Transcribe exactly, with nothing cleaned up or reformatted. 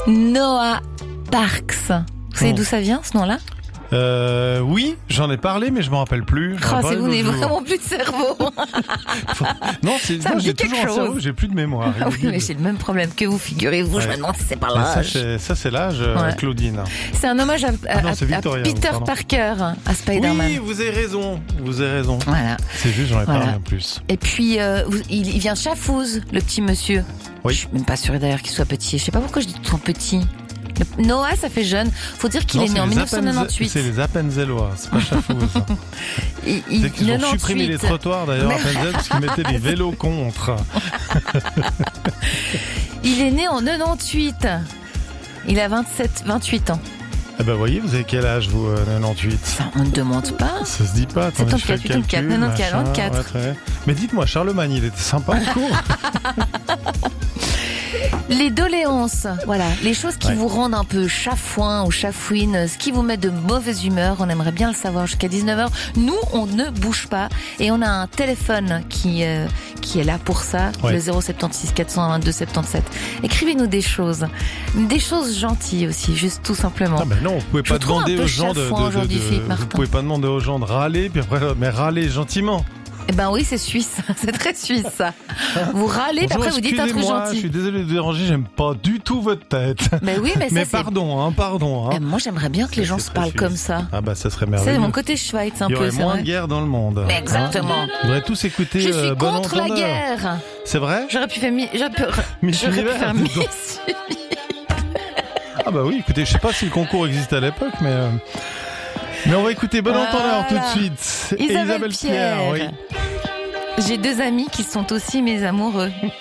Noah Parks. Vous savez Oh. d'où ça vient, ce nom-là? Euh, oui, j'en ai parlé, mais je m'en rappelle plus. Oh, J'en ai c'est parlé vous l'autre n'avez jour. vraiment plus de cerveau. Non, c'est, Ça non, me j'ai dit quelque toujours un chose. cerveau, j'ai plus de mémoire. Ah oui, mais j'ai le même problème que vous, figurez-vous. Je Ouais. me demande si c'est pas Et ça, l'âge. c'est, ça, c'est l'âge, euh, Ouais. Claudine. C'est un hommage à, à- Ah non, c'est à- à Victoria, Peter pardon. Parker, à Spider-Man. Oui, vous avez raison, vous avez raison. Voilà. C'est juste, j'en ai Voilà. parlé en plus. Et puis, euh, vous- il, il vient de Chafouze, le petit monsieur. Oui. Je suis même pas sûre d'ailleurs qu'il soit petit. Je sais pas pourquoi je dis tout petit. Le- Noah, ça fait jeune. Faut dire qu'il Non, est né c'est en les dix-neuf cent Appenze- quatre-vingt-huit. C'est les Appenzellois, c'est pas Chafouze. Il- il- C'est qu'ils ont supprimé les quatre-vingt-dix-huit. trottoirs d'ailleurs à Appenzel parce qu'ils mettaient des vélos contre. Il est né en quatre-vingt-dix-huit. Il a vingt-sept, vingt-huit ans. Eh ben, voyez, vous avez quel âge, vous, euh, quatre-vingt-dix-huit? Ça, on ne demande pas. Ça se dit pas, attendez, je fais le soixante-quatorze, calcul, quatre-vingt-quatorze, machin, quatre-vingt-quatorze. ouais, très bien. Mais dites-moi, Charlemagne, il était sympa en cours. Les doléances, voilà, les choses qui Ouais. vous rendent un peu chafouin ou chafouine, ce qui vous met de mauvaise humeur, on aimerait bien le savoir jusqu'à dix-neuf heures. Nous, on ne bouge pas et on a un téléphone qui euh, qui est là pour ça, Ouais. le zéro sept six quatre cent vingt-deux soixante-dix-sept. Écrivez-nous des choses, des choses gentilles aussi, juste tout simplement. Ah ben non, vous pouvez Je pas vous trouve demander un peu aux gens de, chafouin de- de- aujourd'hui, de- Philippe vous Martin. pouvez pas demander aux gens de râler, puis après, mais râler gentiment. Eh ben oui, c'est suisse, c'est très suisse ça. Vous râlez, puis Bonjour, après vous dites un truc excusez-moi, je gentil. suis désolé de vous déranger, j'aime pas du tout votre tête. Ben oui, mais ça Mais c'est. pardon, hein, pardon. Eh, Hein. moi j'aimerais bien que les Ça, gens c'est se très parlent suisse. comme ça. Ah bah ça serait merveilleux. C'est mon côté Schweiz un Il y peu, aurait c'est moins vrai. de guerre dans le monde. Mais exactement. Hein. On devrait tous écouter Je suis euh, Bon contre la Entendeur. guerre. C'est vrai? J'aurais pu faire mi... j'aurais pu... Miss j'aurais pu Univers, faire dis Miss. donc. Ah bah oui, écoutez, je sais pas si le concours existait à l'époque, mais... euh, Mais on va écouter Bon Voilà. Entendeur tout de suite. Et Isabelle Pierre, Pierre. oui. J'ai deux amis qui sont aussi mes amoureux.